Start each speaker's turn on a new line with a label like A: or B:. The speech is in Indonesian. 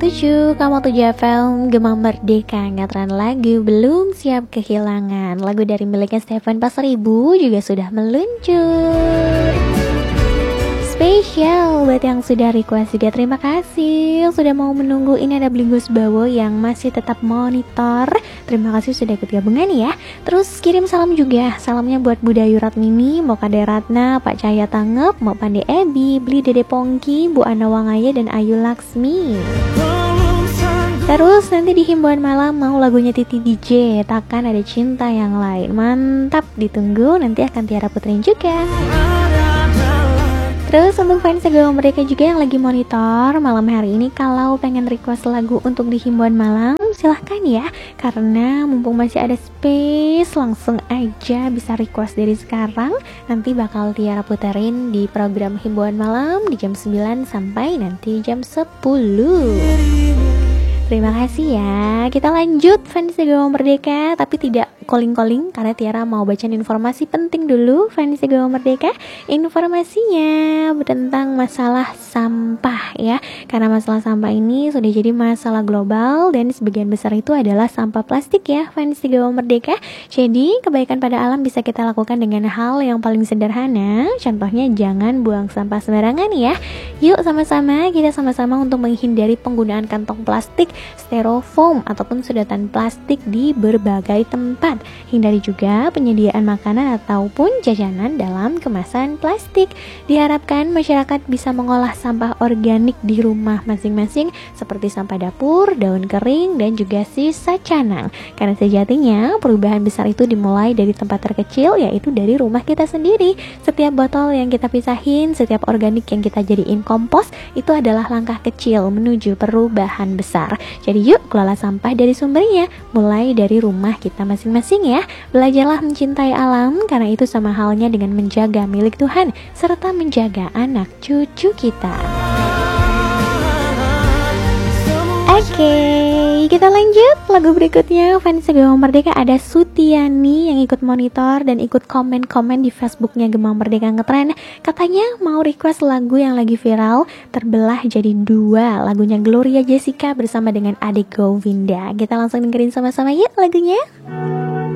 A: Kamu 7 FM Gema Merdeka, ngetren lagu Belum Siap Kehilangan. Lagu dari miliknya Stefan Pasaribu juga sudah meluncur. Spesial buat yang sudah request juga, terima kasih sudah mau menunggu. Ini ada Blingus Bawo yang masih tetap monitor. Terima kasih sudah ikut gabungan ya. Terus kirim salam juga. Salamnya buat Budayu Ratmini, mau Kade Ratna, Pak Cahaya Tangep, mau Pande Ebi, Beli Dede Pongki, Bu Ana Wangaya, dan Ayu Laksmi. Terus nanti di himbauan malam mau lagunya Titi DJ, Takkan Ada Cinta Yang Lain. Mantap, ditunggu, nanti akan Tiara Putri juga. Terus untuk fans Gema Merdeka juga yang lagi monitor malam hari ini, kalau pengen request lagu untuk di himbauan malam, silahkan ya. Karena mumpung masih ada space, langsung aja bisa request dari sekarang. Nanti bakal Tiara puterin di program himbauan malam di jam 9 sampai nanti jam 10. Terima kasih ya. Kita lanjut fans Gema Merdeka, tapi tidak calling-calling karena Tiara mau bacain informasi penting dulu. Fans Gema Merdeka, informasinya tentang masalah sampah ya. Karena masalah sampah ini sudah jadi masalah global dan sebagian besar itu adalah sampah plastik ya, fans Gema Merdeka. Jadi kebaikan pada alam bisa kita lakukan dengan hal yang paling sederhana. Contohnya jangan buang sampah sembarangan ya. Yuk sama-sama untuk menghindari penggunaan kantong plastik, styrofoam ataupun sedotan plastik di berbagai tempat. Hindari juga penyediaan makanan ataupun jajanan dalam kemasan plastik. Diharapkan masyarakat bisa mengolah sampah organik di rumah masing-masing seperti sampah dapur, daun kering, dan juga sisa canang. Karena sejatinya perubahan besar itu dimulai dari tempat terkecil, yaitu dari rumah kita sendiri. Setiap botol yang kita pisahin, setiap organik yang kita jadiin kompos, itu adalah langkah kecil menuju perubahan besar. Jadi yuk kelola sampah dari sumbernya, mulai dari rumah kita masing-masing ya. Belajarlah mencintai alam, karena itu sama halnya dengan menjaga milik Tuhan serta menjaga anak cucu kita. Oke, kita lanjut lagu berikutnya. Fans Gema Merdeka, ada Sutiani yang ikut monitor dan ikut komen-komen di Facebooknya Gema Merdeka Ngetren. Katanya mau request lagu yang lagi viral, Terbelah Jadi Dua, lagunya Gloria Jessica bersama dengan Adik Govinda. Kita langsung dengerin sama-sama yuk lagunya.